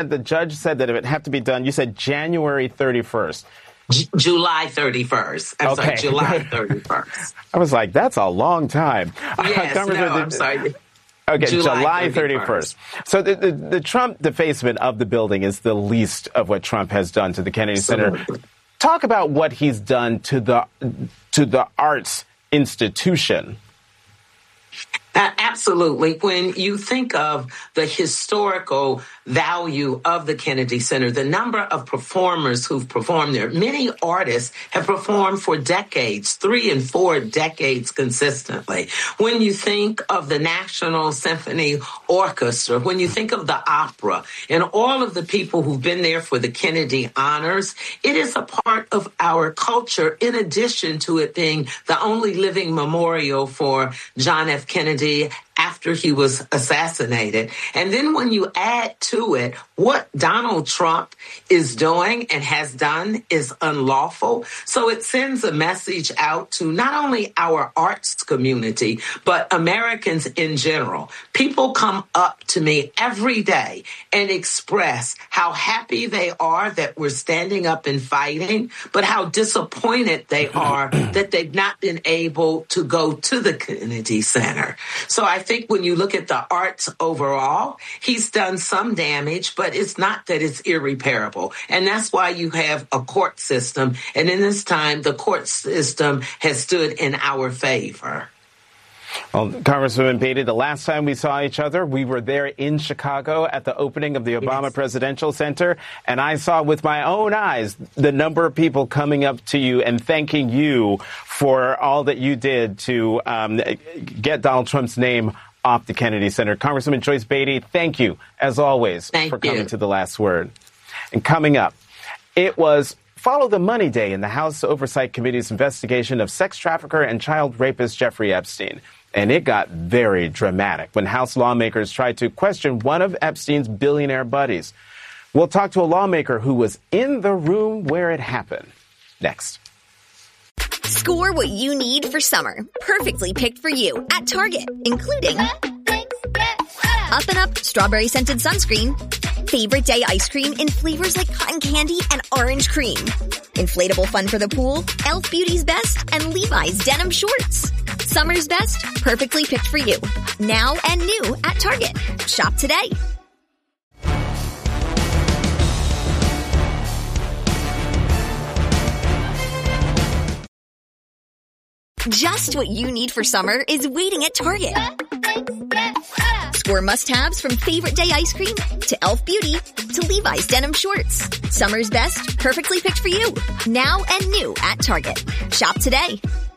The judge said that it would have to be done, you said January 31st. July 31st. I'm sorry, July 31st. I was like, that's a long time. Yes, I'm sorry. Okay, July 31st. So the Trump defacement of the building is the least of what Trump has done to the Kennedy Center. Talk about what he's done to the arts institution. Absolutely. When you think of the historical value of the Kennedy Center, the number of performers who've performed there, many artists have performed for decades, 3 and 4 decades consistently. When you think of the National Symphony Orchestra, when you think of the opera and all of the people who've been there for the Kennedy honors, it is a part of our culture in addition to it being the only living memorial for John F. Kennedy after he was assassinated. And then when you add to it what Donald Trump is doing and has done is unlawful. So it sends a message out to not only our arts community, but Americans in general. People come up to me every day and express how happy they are that we're standing up and fighting, but how disappointed they are that they've not been able to go to the Kennedy Center. So I think when you look at the arts overall, he's done some damage, but it's not that it's irreparable. And that's why you have a court system. And in this time, the court system has stood in our favor. Well, Congresswoman Beatty, the last time we saw each other, we were there in Chicago at the opening of the Obama Presidential Center, and I saw with my own eyes the number of people coming up to you and thanking you for all that you did to get Donald Trump's name off the Kennedy Center. Congresswoman Joyce Beatty, thank you, as always, for coming to The Last Word. And coming up, it was Follow the Money Day in the House Oversight Committee's investigation of sex trafficker and child rapist Jeffrey Epstein. And it got very dramatic when House lawmakers tried to question one of Epstein's billionaire buddies. We'll talk to a lawmaker who was in the room where it happened. Next. Score what you need for summer. Perfectly picked for you at Target, including Up and Up strawberry scented sunscreen, favorite day ice cream in flavors like cotton candy and orange cream, inflatable fun for the pool, Elf Beauty's Best, and Levi's denim shorts. Summer's best, perfectly picked for you. Now and new at Target. Shop today. Just what you need for summer is waiting at Target. Score must-haves from favorite day ice cream to Elf Beauty to Levi's denim shorts. Summer's best, perfectly picked for you. Now and new at Target. Shop today.